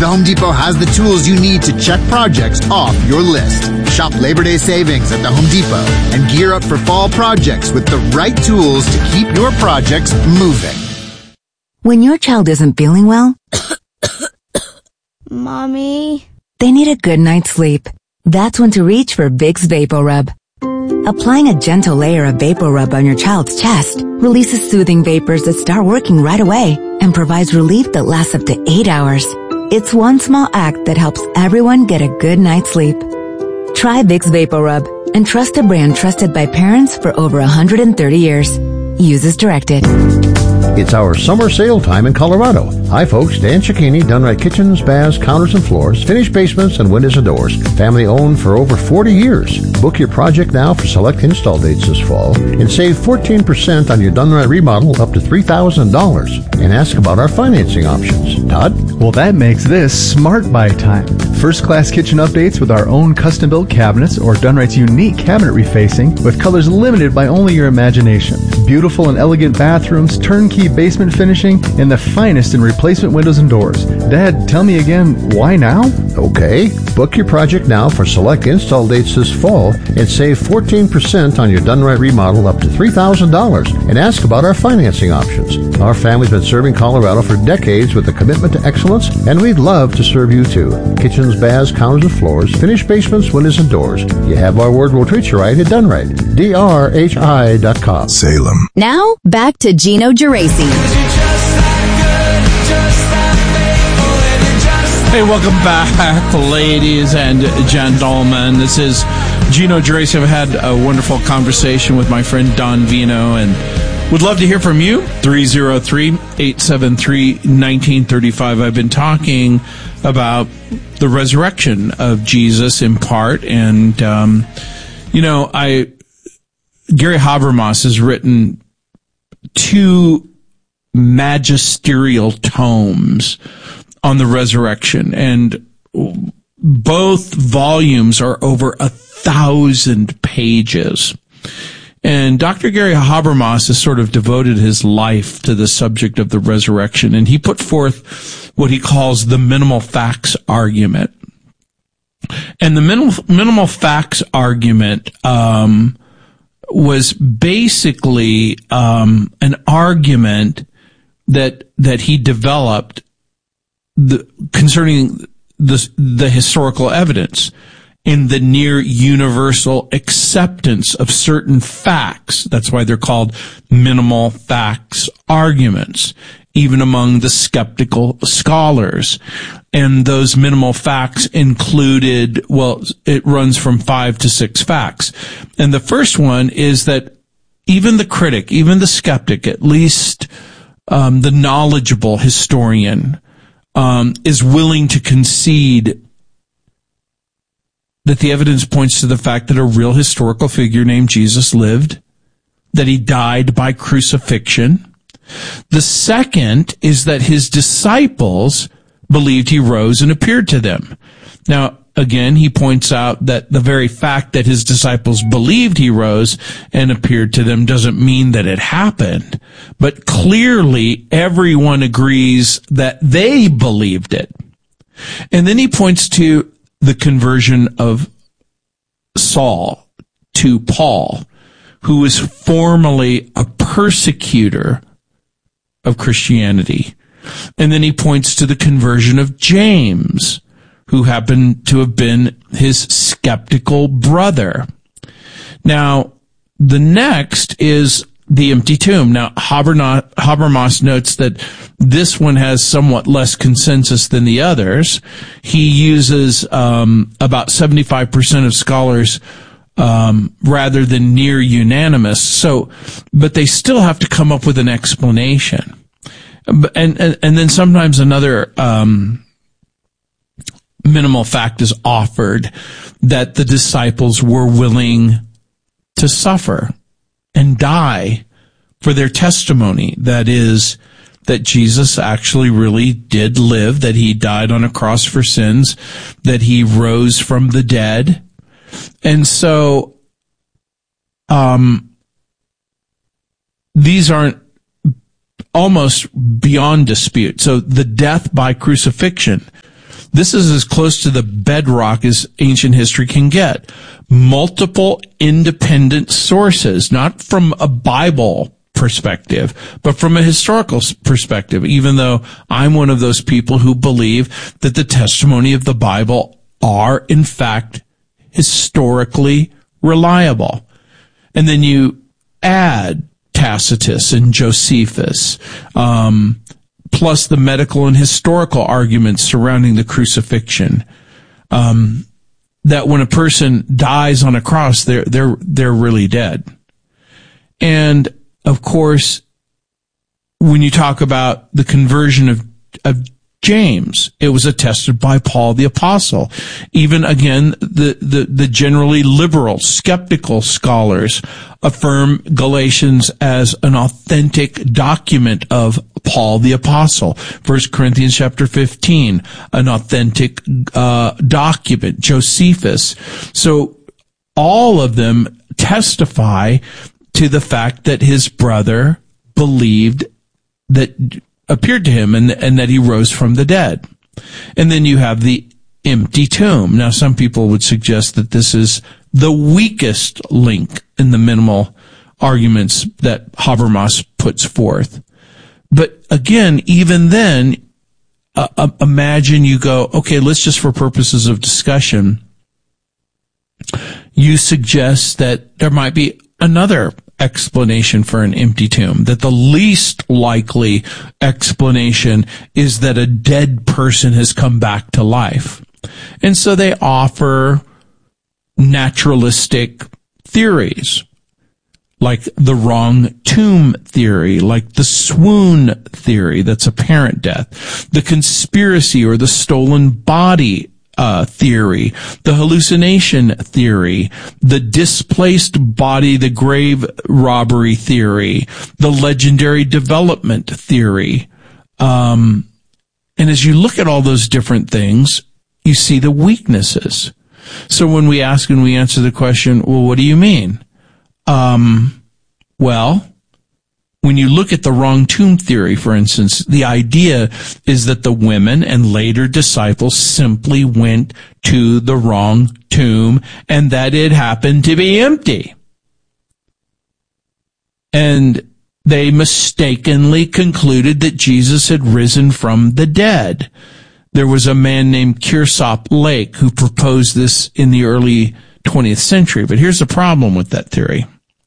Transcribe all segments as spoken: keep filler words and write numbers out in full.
The Home Depot has the tools you need to check projects off your list. Shop Labor Day savings at the Home Depot and gear up for fall projects with the right tools to keep your projects moving. When your child isn't feeling well, Mommy, they need a good night's sleep. That's when to reach for Vicks VapoRub. Applying a gentle layer of VapoRub on your child's chest releases soothing vapors that start working right away and provides relief that lasts up to eight hours. It's one small act that helps everyone get a good night's sleep. Try Vicks VapoRub and trust a brand trusted by parents for over one hundred thirty years. Use as directed. It's our summer sale time in Colorado. Hi folks, Dan Cicchini, Done Right Kitchens, Baths, Counters and Floors, Finished Basements and Windows and Doors. Family owned for over forty years. Book your project now for select install dates this fall and save fourteen percent on your Done Right remodel up to three thousand dollars. And ask about our financing options. Todd? Well, that makes this Smart Buy time. First-class kitchen updates with our own custom-built cabinets or Done Right's unique cabinet refacing with colors limited by only your imagination. Beautiful and elegant bathrooms, turnkey basement finishing, and the finest in replacement windows and doors. Dad, tell me again, why now? Okay. Book your project now for select install dates this fall and save fourteen percent on your Done Right remodel up to three thousand dollars. And ask about our financing options. Our family's been serving Colorado for decades with a commitment to excellence, and we'd love to serve you too. Kitchens, baths, counters and floors, finished basements, windows and doors. You have our word, we'll treat you right at Done Right. D R H I dot com. Salem. Now, back to Gino Geraci. Hey, welcome back, ladies and gentlemen. This is Gino Geraci. I've had a wonderful conversation with my friend Don Vino, and would love to hear from you. three oh three, eight seven three, one nine three five. I've been talking about the resurrection of Jesus in part, and, um, you know, I Gary Habermas has written two magisterial tomes on the resurrection, and both volumes are over a thousand pages. And Doctor Gary Habermas has sort of devoted his life to the subject of the resurrection, and he put forth what he calls the minimal facts argument. And the minimal, minimal facts argument um, was basically um, an argument that that he developed the, concerning the the historical evidence in the near universal acceptance of certain facts. That's why they're called minimal facts arguments, even among the skeptical scholars. And those minimal facts included, well, it runs from five to six facts. And the first one is that even the critic, even the skeptic, at least um, the knowledgeable historian, um, is willing to concede that the evidence points to the fact that a real historical figure named Jesus lived, that he died by crucifixion. The second is that his disciples believed he rose and appeared to them. Now, again, he points out that the very fact that his disciples believed he rose and appeared to them doesn't mean that it happened. But clearly, everyone agrees that they believed it. And then he points to the conversion of Saul to Paul, who was formerly a persecutor of Christianity. And then he points to the conversion of James, who happened to have been his skeptical brother. Now, the next is the empty tomb. Now, Habermas notes that this one has somewhat less consensus than the others. He uses um, about seventy-five percent of scholars um, rather than near unanimous. So, but they still have to come up with an explanation. And and, and then sometimes another um, minimal fact is offered, that the disciples were willing to suffer and die for their testimony. That is, that Jesus actually really did live, that he died on a cross for sins, that he rose from the dead. And so, um, these aren't almost beyond dispute. So the death by crucifixion This is as close to the bedrock as ancient history can get. Multiple independent sources, not from a Bible perspective, but from a historical perspective, even though I'm one of those people who believe that the testimony of the Bible are, in fact, historically reliable. And then you add Tacitus and Josephus, um, plus the medical and historical arguments surrounding the crucifixion, um, that when a person dies on a cross, they're, they're, they're really dead. And of course, when you talk about the conversion of, of James, it was attested by Paul the Apostle. Even again, the, the, the generally liberal, skeptical scholars affirm Galatians as an authentic document of Paul the Apostle. First Corinthians chapter fifteen, an authentic uh, document. Josephus. So all of them testify to the fact that his brother believed that appeared to him and, and that he rose from the dead. And then you have the empty tomb. Now, some people would suggest that this is the weakest link in the minimal arguments that Habermas puts forth. But again, even then, uh, imagine you go, okay, let's just for purposes of discussion, you suggest that there might be another explanation for an empty tomb, that the least likely explanation is that a dead person has come back to life. And so they offer naturalistic theories, like the wrong tomb theory, like the swoon theory, that's apparent death, the conspiracy or the stolen body Uh, theory, the hallucination theory, the displaced body, the grave robbery theory, the legendary development theory. Um, and as you look at all those different things, you see the weaknesses. So when we ask and we answer the question, well, what do you mean? Um, well, when you look at the wrong tomb theory, for instance, the idea is that the women and later disciples simply went to the wrong tomb and that it happened to be empty. And they mistakenly concluded that Jesus had risen from the dead. There was a man named Kearsarge Lake who proposed this in the early twentieth century. But here's the problem with that theory.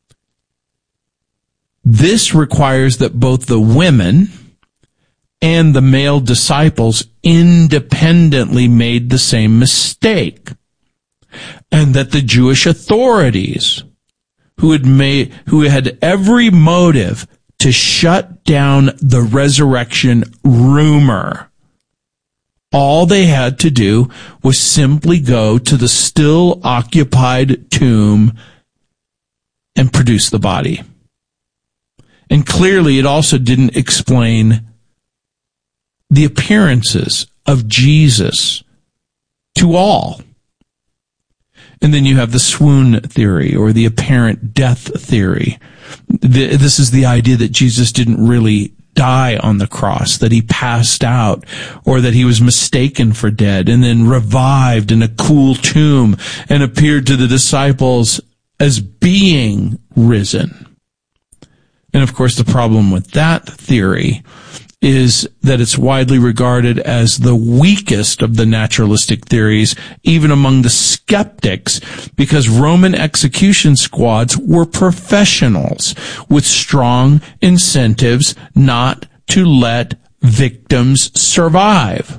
This requires that both the women and the male disciples independently made the same mistake, and that the Jewish authorities, who had made, who had every motive to shut down the resurrection rumor, all they had to do was simply go to the still occupied tomb and produce the body. And clearly it also didn't explain the appearances of Jesus to all. And then you have the swoon theory or the apparent death theory. This is the idea that Jesus didn't really die on the cross, that he passed out, or that he was mistaken for dead and then revived in a cool tomb and appeared to the disciples as being risen. And of course, the problem with that theory is that it's widely regarded as the weakest of the naturalistic theories, even among the skeptics, because Roman execution squads were professionals with strong incentives not to let victims survive.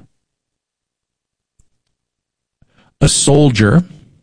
A soldier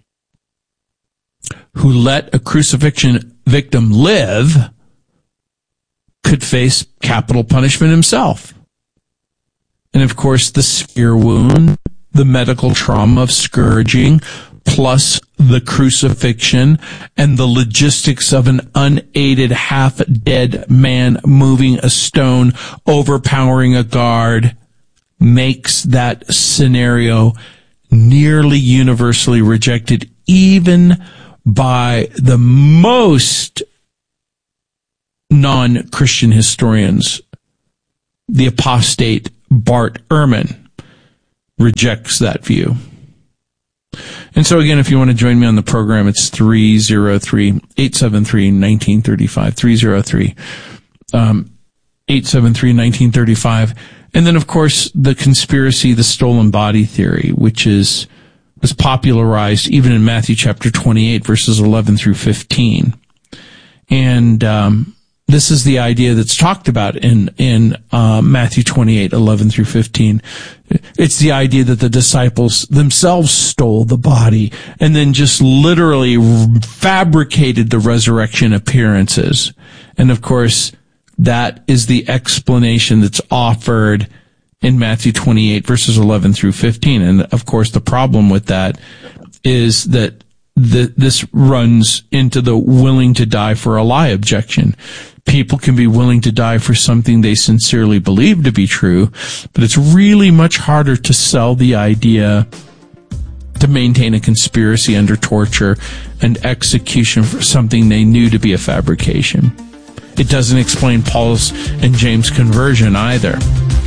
who let a crucifixion victim live could face capital punishment himself. And of course, the spear wound, the medical trauma of scourging, plus the crucifixion and the logistics of an unaided half-dead man moving a stone, overpowering a guard, makes that scenario nearly universally rejected, even by the most non-Christian historians. The apostate Bart Ehrman rejects that view. And so again, if you want to join me on the program, it's three oh three, eight seven three, one nine three five, three oh three, eight seven three, one nine three five. And then, of course, the conspiracy, the stolen body theory, which is was popularized even in Matthew chapter twenty-eight, verses eleven through fifteen. And um this is the idea that's talked about in, in, uh, Matthew twenty-eight, eleven through fifteen. It's the idea that the disciples themselves stole the body and then just literally fabricated the resurrection appearances. And of course, that is the explanation that's offered in Matthew twenty-eight, verses eleven through fifteen. And of course, the problem with that is that the, this runs into the willing to die for a lie objection. People can be willing to die for something they sincerely believe to be true, but it's really much harder to sell the idea to maintain a conspiracy under torture and execution for something they knew to be a fabrication. It doesn't explain Paul's and James' conversion either.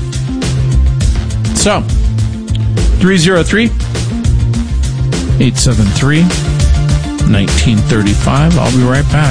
So, three oh three, eight seven three, one nine three five. I'll be right back.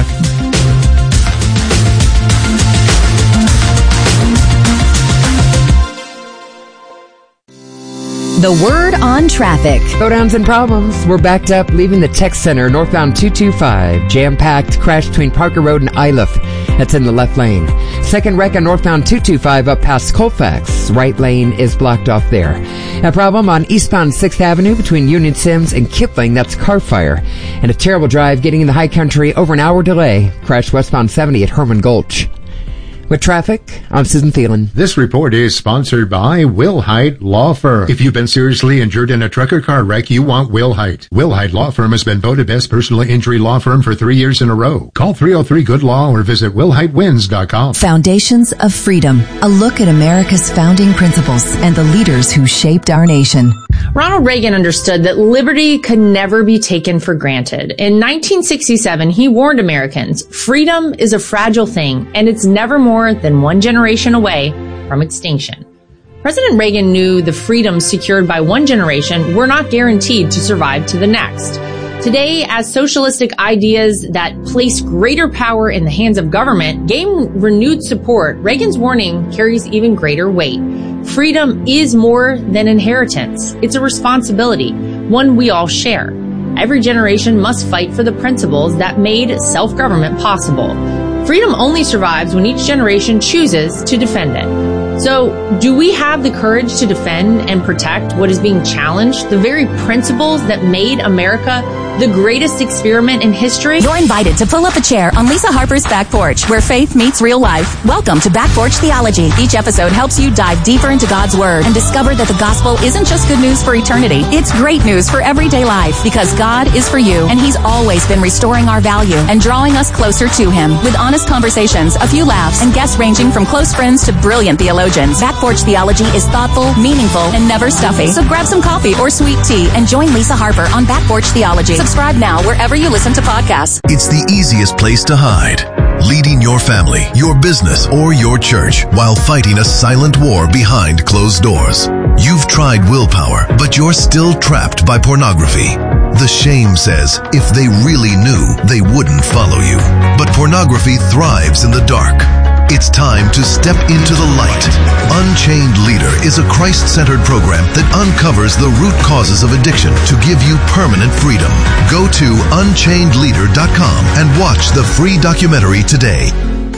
The word on traffic. Slowdowns and problems. We're backed up leaving the tech center northbound two two five. Jam-packed crash between Parker Road and Iliff. That's in the left lane. Second wreck on northbound two two five up past Colfax. Right lane is blocked off there. A problem on eastbound sixth Avenue between Union Sims and Kipling. That's car fire. And a terrible drive getting in the high country. Over an hour delay. Crash westbound seventy at Herman Gulch. With traffic, I'm Susan Thielen. This report is sponsored by Wilhite Law Firm. If you've been seriously injured in a truck or car wreck, you want Wilhite. Wilhite Law Firm has been voted best personal injury law firm for three years in a row. Call three oh three good law or visit wilhite wins dot com. Foundations of Freedom, a look at America's founding principles and the leaders who shaped our nation. Ronald Reagan understood that liberty could never be taken for granted. In nineteen sixty-seven, he warned Americans, freedom is a fragile thing, and it's never more than one generation away from extinction. President Reagan knew the freedoms secured by one generation were not guaranteed to survive to the next. Today, as socialistic ideas that place greater power in the hands of government gain renewed support, Reagan's warning carries even greater weight. Freedom is more than inheritance. It's a responsibility, one we all share. Every generation must fight for the principles that made self-government possible. Freedom only survives when each generation chooses to defend it. So, do we have the courage to defend and protect what is being challenged, the very principles that made America the greatest experiment in history? You're invited to pull up a chair on Lisa Harper's Back Porch, where faith meets real life. Welcome to Back Porch Theology. Each episode helps you dive deeper into God's Word and discover that the gospel isn't just good news for eternity. It's great news for everyday life, because God is for you, and He's always been restoring our value and drawing us closer to Him with honest conversations, a few laughs, and guests ranging from close friends to brilliant theologians. Back Porch Theology is thoughtful, meaningful, and never stuffy. So grab some coffee or sweet tea and join Lisa Harper on Back Porch Theology. Subscribe now wherever you listen to podcasts. It's the easiest place to hide. Leading your family, your business, or your church while fighting a silent war behind closed doors. You've tried willpower, but you're still trapped by pornography. The shame says if they really knew, they wouldn't follow you. But pornography thrives in the dark. It's time to step into the light. Unchained Leader is a Christ-centered program that uncovers the root causes of addiction to give you permanent freedom. Go to unchained leader dot com and watch the free documentary today.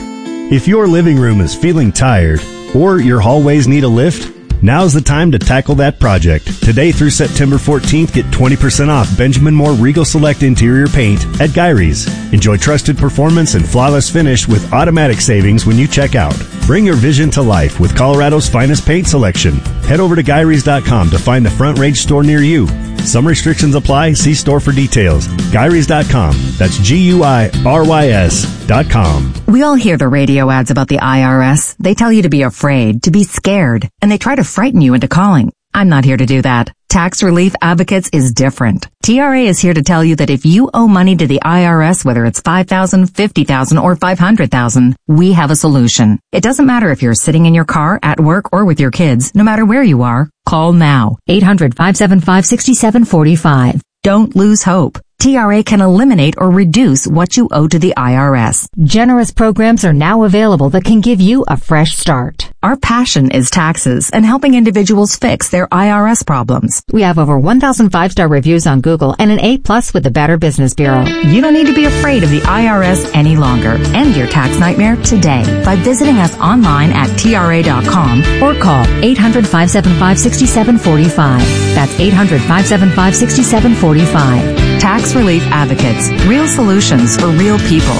If your living room is feeling tired or your hallways need a lift, now's the time to tackle that project. Today through September fourteenth, get twenty percent off Benjamin Moore Regal Select Interior Paint at Gyrie's. Enjoy trusted performance and flawless finish with automatic savings when you check out. Bring your vision to life with Colorado's finest paint selection. Head over to Gyrie's dot com to find the Front Range store near you. Some restrictions apply. See store for details. Gyrie's dot com. That's G U I R Y S dot com. We all hear the radio ads about the I R S. They tell you to be afraid, to be scared, and they try to frighten you into calling. I'm not here to do that. Tax Relief Advocates is different. T R A is here to tell you that if you owe money to the I R S, whether it's five thousand dollars, fifty thousand dollars, or five hundred thousand dollars, we have a solution. It doesn't matter if you're sitting in your car, at work, or with your kids. No matter where you are, call now. eight hundred, five seven five, six seven four five. Don't lose hope. T R A can eliminate or reduce what you owe to the I R S. Generous programs are now available that can give you a fresh start. Our passion is taxes and helping individuals fix their I R S problems. We have over one thousand five-star reviews on Google and an A plus with the Better Business Bureau. You don't need to be afraid of the I R S any longer. End your tax nightmare today by visiting us online at T R A dot com or call eight hundred, five seven five, six seven four five. That's eight hundred, five seven five, six seven four five. Tax Relief Advocates. Real solutions for real people.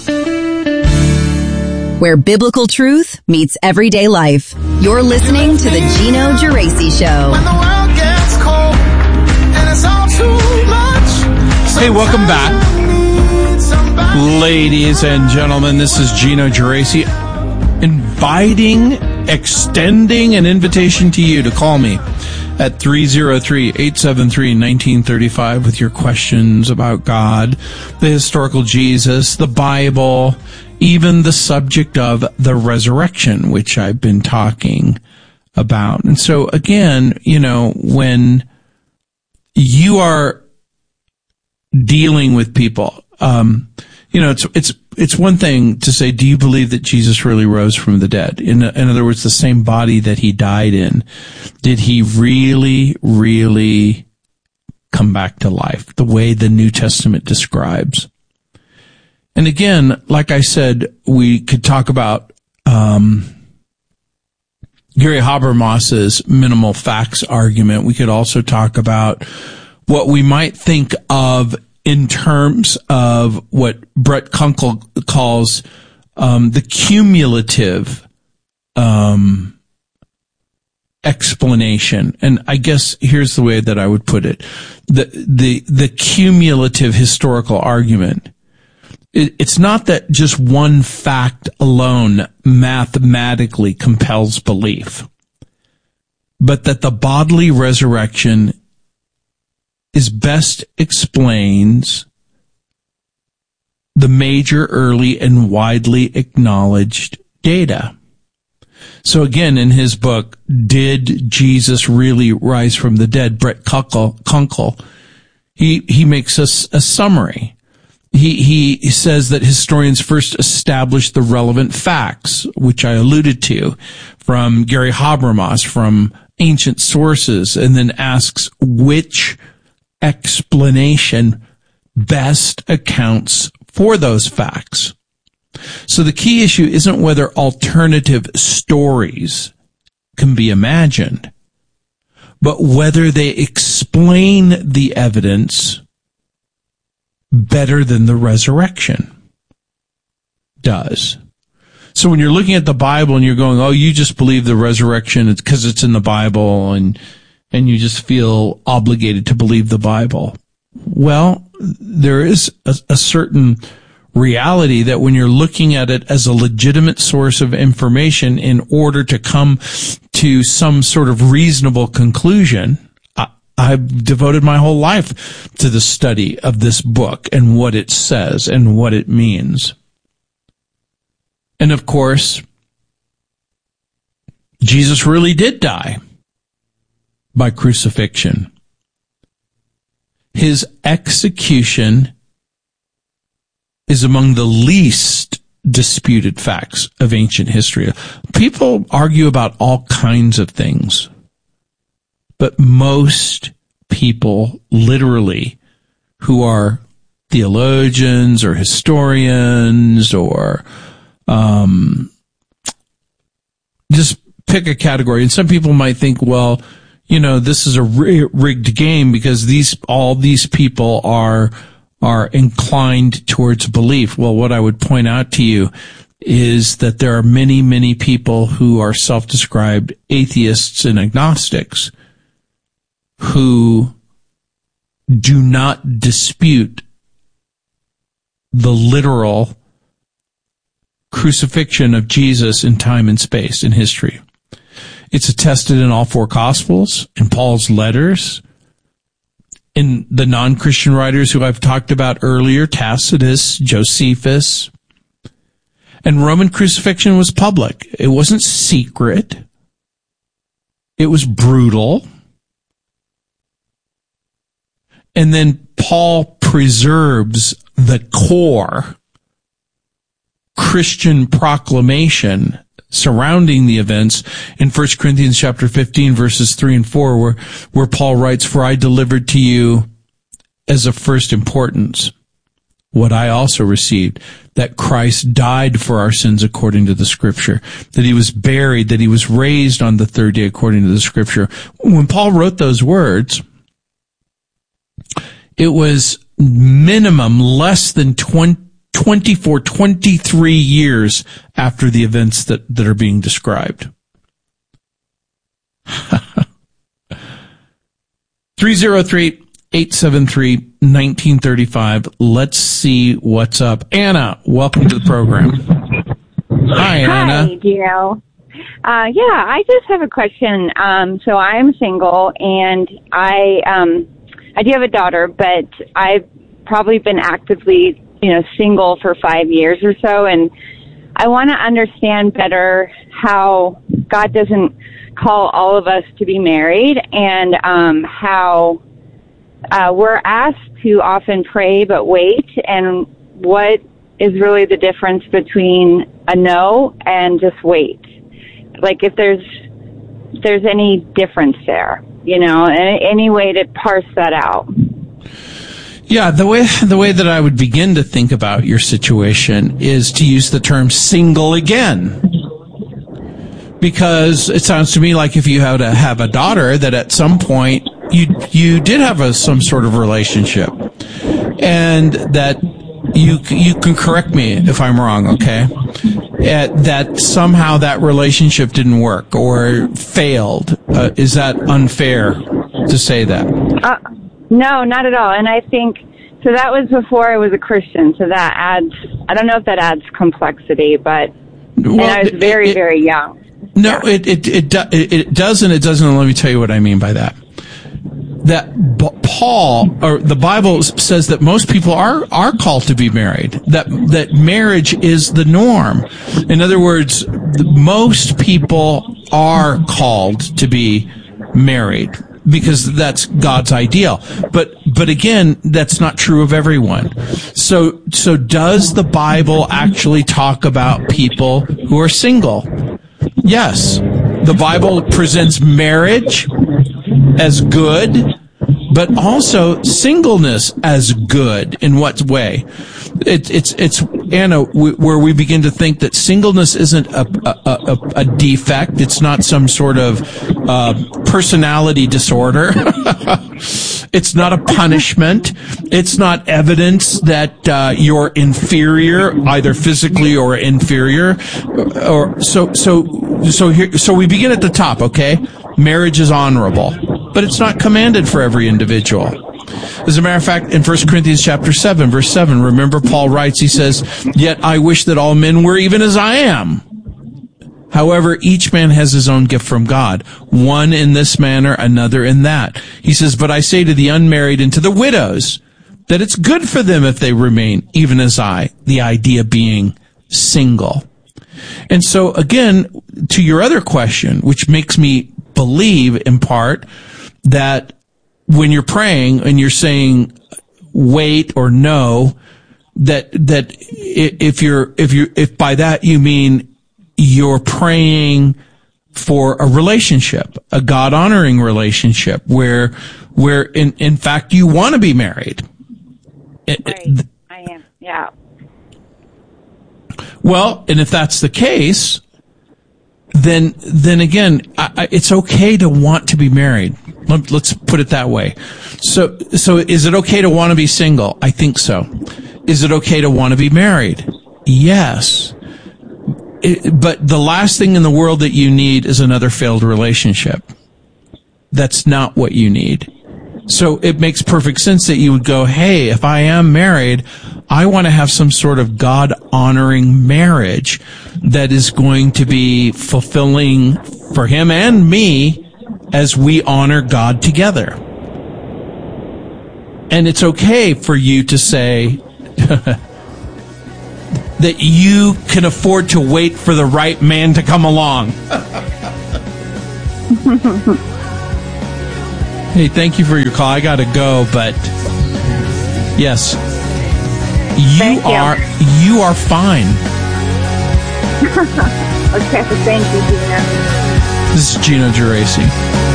Where biblical truth meets everyday life. You're listening to the Gino Geraci Show. When the world gets cold and it's all too much. Hey, welcome back. Ladies and gentlemen, this is Gino Geraci inviting, extending an invitation to you to call me at three oh three, eight seven three, one nine three five with your questions about God, the historical Jesus, the Bible, even the subject of the resurrection, which I've been talking about. And so again, you know, when you are dealing with people, um, you know, it's, it's, it's one thing to say, do you believe that Jesus really rose from the dead? In, in other words, the same body that he died in, did he really, really come back to life the way the New Testament describes? And again, like I said, we could talk about, um, Gary Habermas's minimal facts argument. We could also talk about what we might think of in terms of what Brett Kunkel calls um, the cumulative um, explanation. And I guess here's the way that I would put it. The, the, the cumulative historical argument. It, it's not that just one fact alone mathematically compels belief, but that the bodily resurrection is best explains the major early and widely acknowledged data. So again, in his book, Did Jesus Really Rise from the Dead? Brett Kunkel, Kunkel he, he makes us a, a summary. He, he says that historians first established the relevant facts, which I alluded to, from Gary Habermas, from ancient sources, and then asks which explanation best accounts for those facts. So the key issue isn't whether alternative stories can be imagined, but whether they explain the evidence better than the resurrection does. So when you're looking at the Bible and you're going, oh, you just believe the resurrection it's because it's in the Bible, and and you just feel obligated to believe the Bible. Well, there is a, a certain reality that when you're looking at it as a legitimate source of information in order to come to some sort of reasonable conclusion, I, I've devoted my whole life to the study of this book and what it says and what it means. And of course, Jesus really did die by crucifixion. His execution is among the least disputed facts of ancient history. People argue about all kinds of things, but most people literally who are theologians or historians or um, just pick a category. And some people might think, well, you know, this is a rigged game because these, all these people are, are inclined towards belief. Well, what I would point out to you is that there are many, many people who are self-described atheists and agnostics who do not dispute the literal crucifixion of Jesus in time and space in history. It's attested in all four Gospels, in Paul's letters, in the non-Christian writers who I've talked about earlier, Tacitus, Josephus. And Roman crucifixion was public. It wasn't secret. It was brutal. And then Paul preserves the core Christian proclamation surrounding the events in First Corinthians chapter fifteen, verses three and four, where, where Paul writes, "For I delivered to you as of first importance what I also received, that Christ died for our sins according to the Scripture, that he was buried, that he was raised on the third day according to the Scripture." When Paul wrote those words, it was minimum less than twenty twenty-four, twenty-three years after the events that, that are being described. three oh three, eight seven three, one nine three five. Let's see what's up. Anna, welcome to the program. Hi, Anna. Hi, Gino. Uh, yeah, I just have a question. Um, so I'm single, and I um, I do have a daughter, but I've probably been actively you know, single for five years or so, and I want to understand better how God doesn't call all of us to be married, and um, how uh, we're asked to often pray but wait, and what is really the difference between a no and just wait. Like if there's if there's any difference there, you know, any, any way to parse that out. Yeah, the way the way that I would begin to think about your situation is to use the term single again. Because it sounds to me like if you had to have a daughter, that at some point you you did have a, some sort of relationship. And that you you can correct me if I'm wrong, okay? At, that somehow that relationship didn't work or failed. Uh, is that unfair to say that? Uh, no, not at all. And I think, so that was before I was a Christian, so that adds, I don't know if that adds complexity, but well, and I was very, it, very young. No, yeah. it, it, it, it, it does and it doesn't, and let me tell you what I mean by that. That B- Paul, or the Bible says that most people are, are called to be married, that, that marriage is the norm. In other words, the, most people are called to be married because that's God's ideal. But, but again, that's not true of everyone. So, so does the Bible actually talk about people who are single? Yes. The Bible presents marriage as good, but also singleness as good. In what way? It, it's, it's, Anna, w- where we begin to think that singleness isn't a, a, a, a defect. It's not some sort of, uh, personality disorder. It's not a punishment. It's not evidence that, uh, you're inferior, either physically or inferior. Or, so, so, so here, so we begin at the top, okay? Marriage is honorable, but it's not commanded for every individual. As a matter of fact, in First Corinthians chapter seven, verse seven, remember Paul writes, he says, "Yet I wish that all men were even as I am. However, each man has his own gift from God, one in this manner, another in that." He says, "But I say to the unmarried and to the widows that it's good for them if they remain even as I," the idea being single. And so again, to your other question, which makes me believe in part that when you're praying and you're saying wait or no, that, that if you're, if you, if by that you mean you're praying for a relationship, a God-honoring relationship where, where in, in fact you want to be married. Right. I am. Yeah. Well, and if that's the case, then, then again, I, I, it's okay to want to be married. Let, let's put it that way. So, so is it okay to want to be single? I think so. Is it okay to want to be married? Yes. It, but the last thing in the world that you need is another failed relationship. That's not what you need. So it makes perfect sense that you would go, hey, if I am married, I want to have some sort of God-honoring marriage that is going to be fulfilling for him and me as we honor God together. And it's okay for you to say that you can afford to wait for the right man to come along. Hey, thank you for your call. I got to go, but yes, you, Thank you. are you are fine. Okay, thank you, Gino. This is Gino Geraci.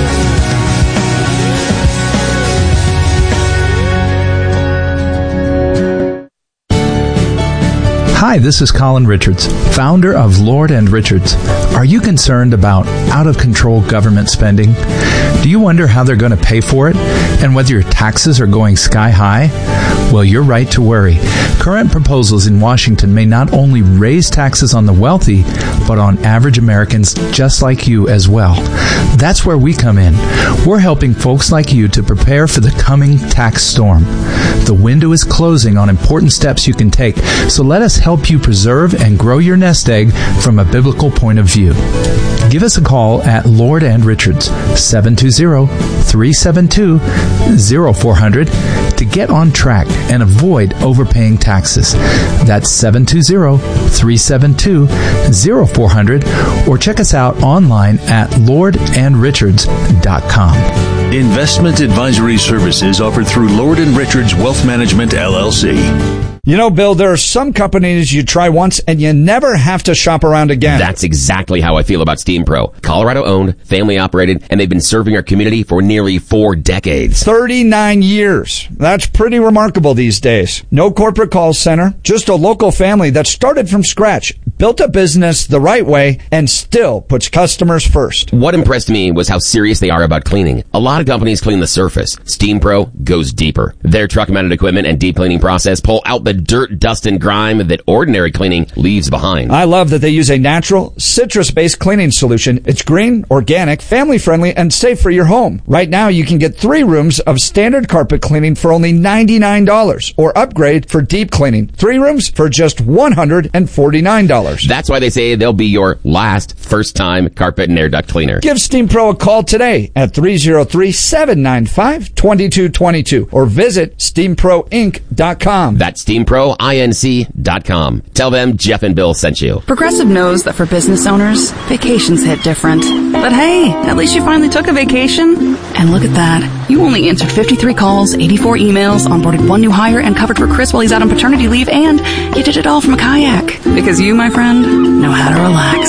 Hi, this is Colin Richards, founder of Lord and Richards. Are you concerned about out-of-control government spending? Do you wonder how they're going to pay for it and whether your taxes are going sky high? Well, you're right to worry. Current proposals in Washington may not only raise taxes on the wealthy, but on average Americans just like you as well. That's where we come in. We're helping folks like you to prepare for the coming tax storm. The window is closing on important steps you can take, so let us help you preserve and grow your nest egg from a biblical point of view. Give us a call at Lord and Richards, seven two zero, three seven two, zero four zero zero to get on track and avoid overpaying taxes. That's seven two zero, three seven two, zero four zero zero or check us out online at lord and richards dot com. Investment advisory services offered through Lord and Richards Wealth Management, L L C. You know, Bill, there are some companies you try once and you never have to shop around again. That's exactly how I feel about Steam Pro. Colorado owned, family operated, and they've been serving our community for nearly four decades. thirty-nine years. That's pretty remarkable these days. No corporate call center, just a local family that started from scratch, built a business the right way, and still puts customers first. What impressed me was how serious they are about cleaning. A lot of companies clean the surface. Steam Pro goes deeper. Their truck-mounted equipment and deep cleaning process pull out the dirt, dust, and grime that ordinary cleaning leaves behind. I love that they use a natural, citrus-based cleaning solution. It's green, organic, family-friendly, and safe for your home. Right now, you can get three rooms of standard carpet cleaning for only ninety-nine dollars, or upgrade for deep cleaning. Three rooms for just one hundred forty-nine dollars. That's why they say they'll be your last first-time carpet and air duct cleaner. Give Steam Pro a call today at three oh three, seven nine five, two two two two or visit steam pro inc dot com. That's steam pro inc dot com. Tell them Jeff and Bill sent you. Progressive knows that for business owners, vacations hit different. But hey, at least you finally took a vacation. And look at that. You only answered fifty-three calls, eighty-four emails, onboarded one new hire, and covered for Chris while he's out on paternity leave, and you did it all from a kayak. Because you, my friend, know how to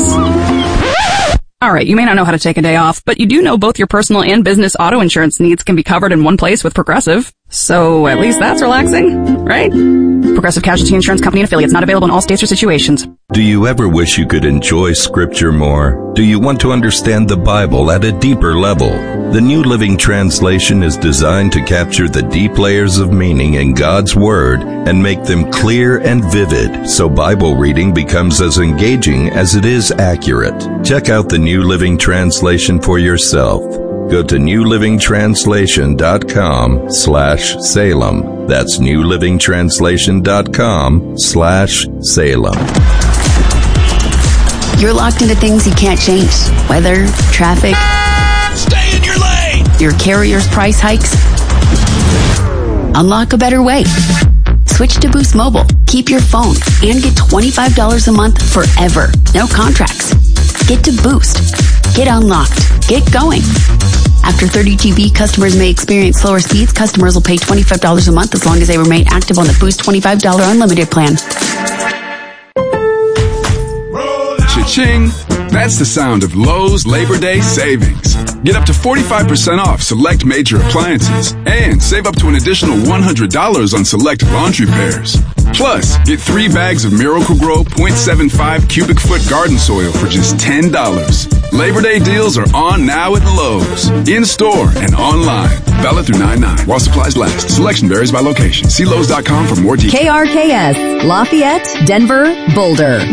relax. Alright, you may not know how to take a day off, but you do know both your personal and business auto insurance needs can be covered in one place with Progressive. So, at least that's relaxing, right? Progressive Casualty Insurance Company and Affiliates, not available in all states or situations. Do you ever wish you could enjoy Scripture more? Do you want to understand the Bible at a deeper level? The New Living Translation is designed to capture the deep layers of meaning in God's Word and make them clear and vivid, so Bible reading becomes as engaging as it is accurate. Check out the New Living Translation for yourself. Go to new living translation dot com slash Salem. That's new living translation dot com slash Salem. You're locked into things you can't change. Weather, traffic. Stay in your lane! Your carrier's price hikes. Unlock a better way. Switch to Boost Mobile. Keep your phone and get twenty-five dollars a month forever. No contracts. Get to Boost. Get unlocked. Get going. After thirty G B, customers may experience slower speeds. Customers will pay twenty-five dollars a month as long as they remain active on the Boost twenty-five dollars unlimited plan. Cha-ching! That's the sound of Lowe's Labor Day savings. Get up to forty-five percent off select major appliances and save up to an additional one hundred dollars on select laundry pairs. Plus, get three bags of Miracle-Gro point seven five cubic foot garden soil for just ten dollars. Labor Day deals are on now at Lowe's. In-store and online. Valid through nine nine while supplies last. Selection varies by location. See Lowe's dot com for more details. K R K S, Lafayette, Denver, Boulder.